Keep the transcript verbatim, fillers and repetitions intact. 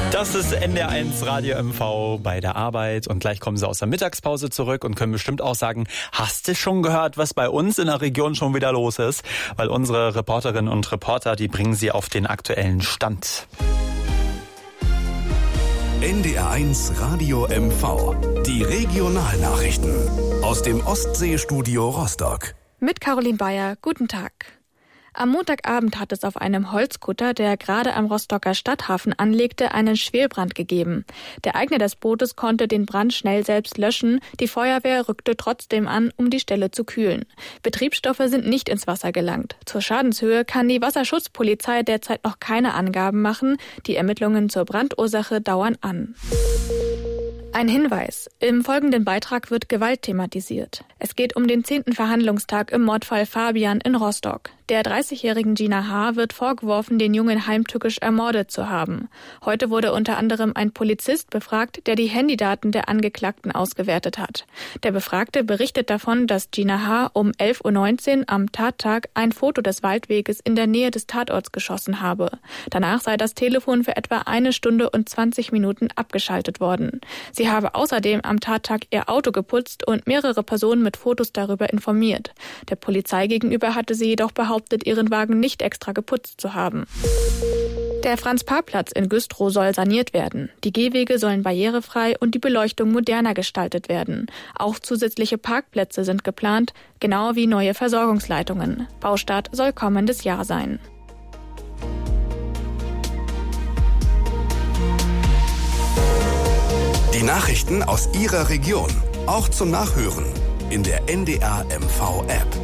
Das ist N D R eins Radio M V bei der Arbeit und gleich kommen sie aus der Mittagspause zurück und können bestimmt auch sagen, hast du schon gehört, was bei uns in der Region schon wieder los ist? Weil unsere Reporterinnen und Reporter, die bringen sie auf den aktuellen Stand. N D R eins Radio M V, die Regionalnachrichten aus dem Ostseestudio Rostock. Mit Caroline Bayer, guten Tag. Am Montagabend hat es auf einem Holzkutter, der gerade am Rostocker Stadthafen anlegte, einen Schwelbrand gegeben. Der Eigner des Bootes konnte den Brand schnell selbst löschen. Die Feuerwehr rückte trotzdem an, um die Stelle zu kühlen. Betriebsstoffe sind nicht ins Wasser gelangt. Zur Schadenshöhe kann die Wasserschutzpolizei derzeit noch keine Angaben machen. Die Ermittlungen zur Brandursache dauern an. Ein Hinweis. Im folgenden Beitrag wird Gewalt thematisiert. Es geht um den zehnten Verhandlungstag im Mordfall Fabian in Rostock. Der dreißigjährigen Gina H. wird vorgeworfen, den Jungen heimtückisch ermordet zu haben. Heute wurde unter anderem ein Polizist befragt, der die Handydaten der Angeklagten ausgewertet hat. Der Befragte berichtet davon, dass Gina H. um elf Uhr neunzehn am Tattag ein Foto des Waldweges in der Nähe des Tatorts geschossen habe. Danach sei das Telefon für etwa eine Stunde und zwanzig Minuten abgeschaltet worden. Sie habe außerdem am Tattag ihr Auto geputzt und mehrere Personen mit Fotos darüber informiert. Der Polizei gegenüber hatte sie jedoch behauptet, ihren Wagen nicht extra geputzt zu haben. Der Franz-Park-Platz in Güstrow soll saniert werden. Die Gehwege sollen barrierefrei und die Beleuchtung moderner gestaltet werden. Auch zusätzliche Parkplätze sind geplant, genau wie neue Versorgungsleitungen. Baustart soll kommendes Jahr sein. Die Nachrichten aus Ihrer Region, auch zum Nachhören in der N D R M V App.